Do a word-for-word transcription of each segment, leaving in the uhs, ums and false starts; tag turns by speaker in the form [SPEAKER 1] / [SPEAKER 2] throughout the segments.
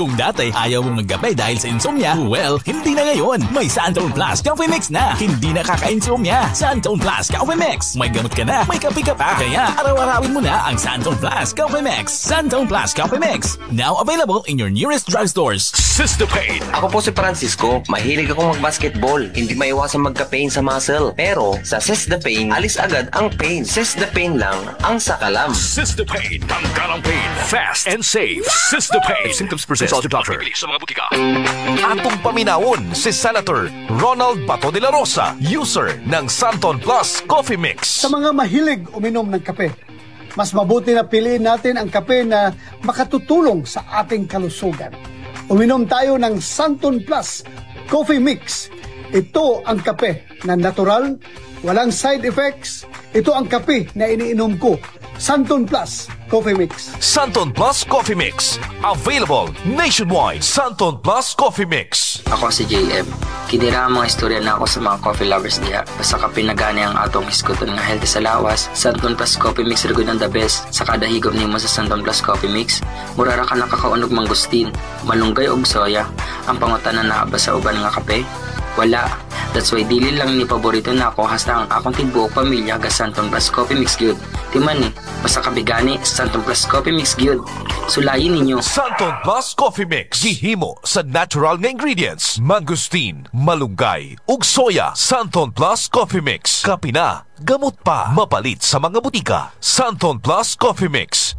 [SPEAKER 1] Kung dati ayaw mong magkape dahil sa insomnia, well, hindi na ngayon. May Santone Plus Coffee Mix na. Hindi na kaka-insomnia. Santone Plus Coffee Mix. May gamot ka na, may kape ka pa. Kaya araw-arawin mo na ang Santone Plus Coffee Mix. Santone Plus Coffee Mix. Now available in your nearest drugstores.
[SPEAKER 2] System-Pain.
[SPEAKER 3] Ako po si Francisco. Mahilig akong mag-basketball. Hindi maiwasan magka-pain sa muscle. Pero sa System-Pain, alis agad ang pain. System-Pain lang ang sakalam.
[SPEAKER 2] System-Pain. Tanggal ang pain. Fast and safe. System-Pain. Symptoms present. Consult your doctor. Sa mga butika.
[SPEAKER 4] Atong paminawon si Senator Ronald Bato de la Rosa, user ng Santone Plus Coffee Mix.
[SPEAKER 5] Sa mga mahilig uminom ng kape, mas mabuti na piliin natin ang kape na makatutulong sa ating kalusugan. Uminom tayo ng Santone Plus Coffee Mix. Ito ang kape na natural, walang side effects. Ito ang kape na iniinom ko. Santone Plus Coffee Mix.
[SPEAKER 4] Santone Plus Coffee Mix. Available nationwide. Santone Plus Coffee Mix.
[SPEAKER 6] Ako si J M. Kinira ang mga istorya na ako sa mga coffee lovers diha. Basta ka pinagani ang atong hiskuton nga healthy sa lawas. Santone Plus Coffee Mix rin ang the best. Sa kada higop nimo sa Santone Plus Coffee Mix, murara ka nakakaunog mangustin, malunggay og soya. Ang pangutanan na ba sa uban nga kape? Wala. That's why dili lang ni paborito na ako hasta ang akong tibuok pamilya ga Santone Plus Coffee Mix gyud. Timan ni, basta kabigani Santone Plus Coffee Mix gyud. Sulayin ninyo.
[SPEAKER 4] Santone Plus Coffee Mix. Gihimo sa natural na ingredients. Mangustin, malunggay, ug soya. Santone Plus Coffee Mix. Kapina, gamot pa. Mapalit sa mga butika. Santone Plus Coffee Mix.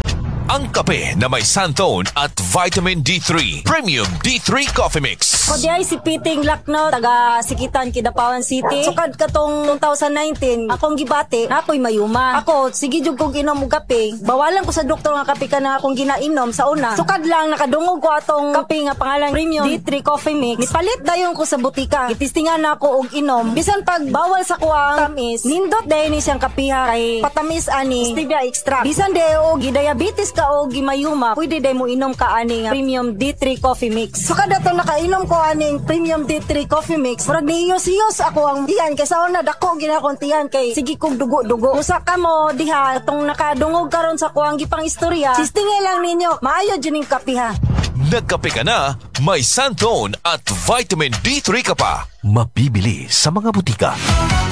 [SPEAKER 4] Ang kape na may Santone at Vitamin D three. Premium D three Coffee Mix.
[SPEAKER 7] Ko di ay si Piting Lakno, taga Sikitan, Kidapawan City. Sukad katong twenty nineteen, akong gibati, na ako'y mayuma. Ako, sige jud kong inom og kape. Bawalan ko sa doktor nga kape ka na akong ginainom sa una. Sukad lang, nakadungog ko atong kape nga pangalan Premium D three Coffee Mix. Nipalit dayon ko sa butika. Itistingan na ako og inom. Bisan pag bawal sa kuwang tamis, nindot dayon ni siyang kapiha kay patamis ani stevia extract. Bisan dayo og diabetes ka o gimayuma, pwede day mo inom ka ani nga Premium D three Coffee Mix. So kada to nakainom ko aning Premium D three Coffee Mix, murag niyos-yos ako ang tiyan kay sa una dako ginakontihan kay sige kog dugo-dugo. Usa ka mo diha tong nakadungog karon sa kuang gipang istorya. Sistingay lang ninyo, maayo jud ning kapiha.
[SPEAKER 4] Nagkape ka na, may Santone at Vitamin D three ka pa. Mabibili sa mga butika.